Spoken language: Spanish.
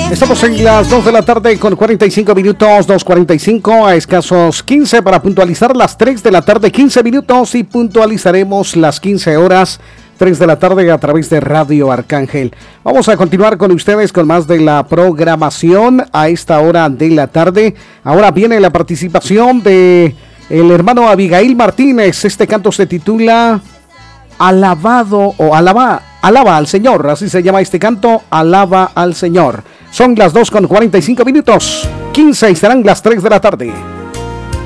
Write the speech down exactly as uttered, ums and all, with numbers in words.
Estamos en las dos de la tarde con cuarenta y cinco minutos, dos cuarenta y cinco, a escasos quince para puntualizar las tres de la tarde, quince minutos y puntualizaremos las quince horas, tres de la tarde a través de Radio Arcángel. Vamos a continuar con ustedes con más de la programación a esta hora de la tarde. Ahora viene la participación de el hermano Abigail Martínez. Este canto se titula Alabado o Alaba, Alaba al Señor, así se llama este canto, Alaba al Señor. Son las dos con cuarenta y cinco minutos, quince y serán las tres de la tarde.